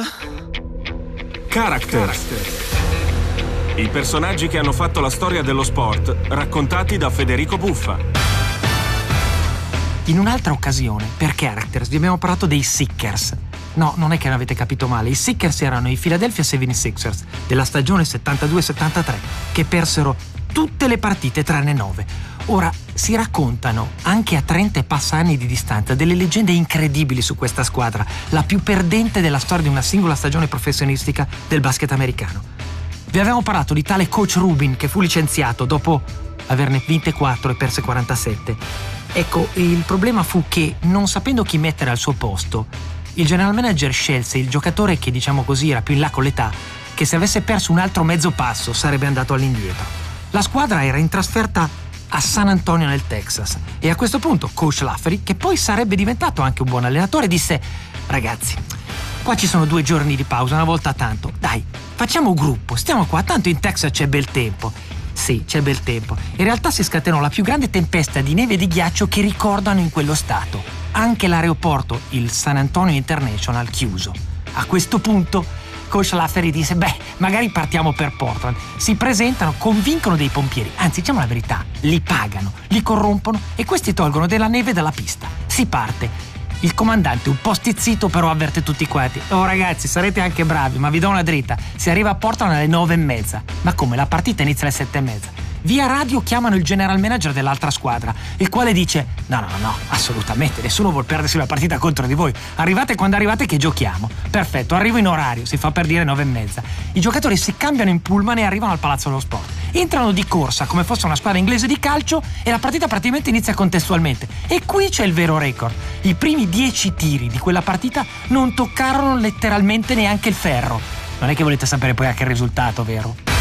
Characters. I personaggi che hanno fatto la storia dello sport, raccontati da Federico Buffa. In un'altra occasione, per Characters, vi abbiamo parlato dei Sixers. No, non è che avete capito male. I Sixers erano i Philadelphia 76ers della stagione 72-73, che persero tutte le partite tranne 9. Ora, si raccontano, anche a 30 e passa anni di distanza, delle leggende incredibili su questa squadra, la più perdente della storia di una singola stagione professionistica del basket americano. Vi avevamo parlato di tale coach Rubin, che fu licenziato dopo averne vinte 4 e perse 47. Ecco, il problema fu che, non sapendo chi mettere al suo posto, il general manager scelse il giocatore che, diciamo così, era più in là con l'età, che se avesse perso un altro mezzo passo sarebbe andato all'indietro. La squadra era in trasferta a San Antonio nel Texas e a questo punto coach Lafferty, che poi sarebbe diventato anche un buon allenatore, disse: ragazzi, qua ci sono 2 giorni di pausa, una volta tanto, dai, facciamo gruppo, stiamo qua, tanto in Texas c'è bel tempo. Sì, c'è bel tempo. In realtà si scatenò la più grande tempesta di neve e di ghiaccio che ricordano in quello stato. Anche l'aeroporto, il San Antonio International, chiuso. A questo punto coach Lafferty disse: beh, magari partiamo per Portland. Si presentano, convincono dei pompieri, anzi, diciamo la verità, li pagano, li corrompono e questi tolgono della neve dalla pista. Si parte. Il comandante, un po' stizzito, però avverte tutti quanti: oh ragazzi, sarete anche bravi, ma vi do una dritta, si arriva a Portland alle 9:30. Ma come, la partita inizia alle 7:30? Via radio chiamano il general manager dell'altra squadra, il quale dice: no, assolutamente, nessuno vuol perdersi la partita contro di voi, arrivate quando arrivate che giochiamo. Perfetto, arrivo in orario, si fa per dire 9:30. I giocatori si cambiano in pullman e arrivano al Palazzo dello Sport. Entrano di corsa come fosse una squadra inglese di calcio e la partita praticamente inizia contestualmente. E qui c'è il vero record. I primi 10 tiri di quella partita non toccarono letteralmente neanche il ferro. Non è che volete sapere poi anche il risultato, vero?